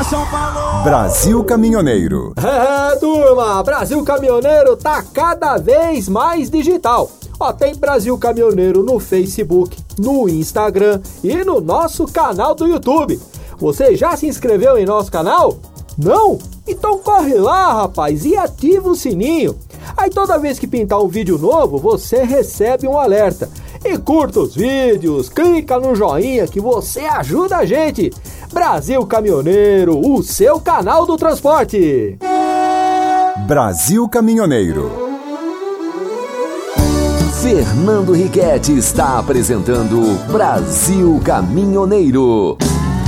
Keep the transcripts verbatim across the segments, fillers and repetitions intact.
São Paulo! Brasil Caminhoneiro. É, turma, Brasil Caminhoneiro tá cada vez mais digital. Ó, tem Brasil Caminhoneiro no Facebook, no Instagram e no nosso canal do YouTube. Você já se inscreveu em nosso canal? Não? Então corre lá, rapaz, e ativa o sininho. Aí toda vez que pintar um vídeo novo, você recebe um alerta. E curta os vídeos, clica no joinha que você ajuda a gente. Brasil Caminhoneiro, o seu canal do transporte. Brasil Caminhoneiro. Fernando Riquetti está apresentando Brasil Caminhoneiro.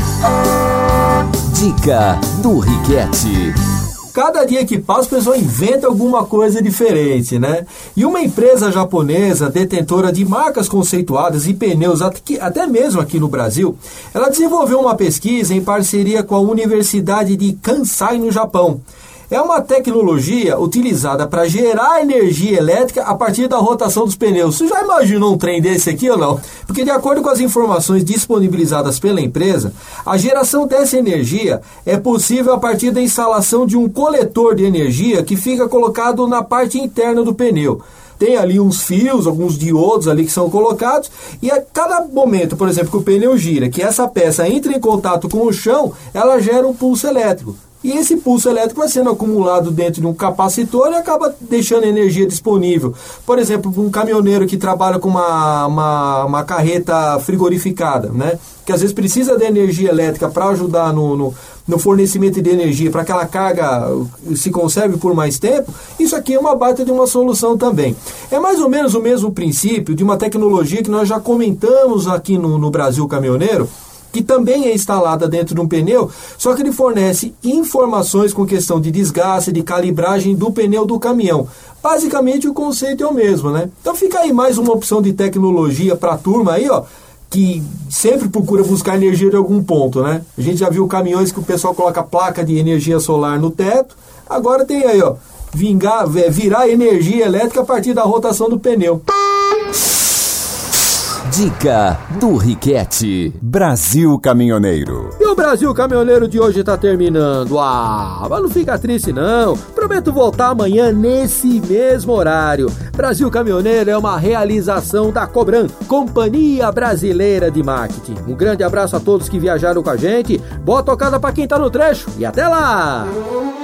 Dica do Riquetti. Cada dia que passa, a pessoa inventa alguma coisa diferente, né? E uma empresa japonesa, detentora de marcas conceituadas e pneus, até mesmo aqui no Brasil, ela desenvolveu uma pesquisa em parceria com a Universidade de Kansai, no Japão. É uma tecnologia utilizada para gerar energia elétrica a partir da rotação dos pneus. Você já imaginou um trem desse aqui ou não? Porque de acordo com as informações disponibilizadas pela empresa, a geração dessa energia é possível a partir da instalação de um coletor de energia que fica colocado na parte interna do pneu. Tem ali uns fios, alguns diodos ali que são colocados, e a cada momento, por exemplo, que o pneu gira, que essa peça entra em contato com o chão, ela gera um pulso elétrico. E esse pulso elétrico vai sendo acumulado dentro de um capacitor e acaba deixando energia disponível. Por exemplo, um caminhoneiro que trabalha com uma, uma, uma carreta frigorificada, né? Que às vezes precisa de energia elétrica para ajudar no, no, no fornecimento de energia, para que aquela carga se conserve por mais tempo. Isso aqui é uma baita de uma solução também. É mais ou menos o mesmo princípio de uma tecnologia que nós já comentamos aqui no, no Brasil Caminhoneiro, que também é instalada dentro de um pneu, só que ele fornece informações com questão de desgaste, de calibragem do pneu do caminhão. Basicamente o conceito é o mesmo, né? Então fica aí mais uma opção de tecnologia para a turma aí, ó, que sempre procura buscar energia de algum ponto, né? A gente já viu caminhões que o pessoal coloca placa de energia solar no teto, agora tem aí, ó, vingar, virar energia elétrica a partir da rotação do pneu. Dica do Riquetti. Brasil Caminhoneiro. E o Brasil Caminhoneiro de hoje tá terminando. Ah, mas não fica triste não. Prometo voltar amanhã nesse mesmo horário. Brasil Caminhoneiro é uma realização da Cobran, Companhia Brasileira de Marketing. Um grande abraço a todos que viajaram com a gente. Boa tocada pra quem tá no trecho e até lá!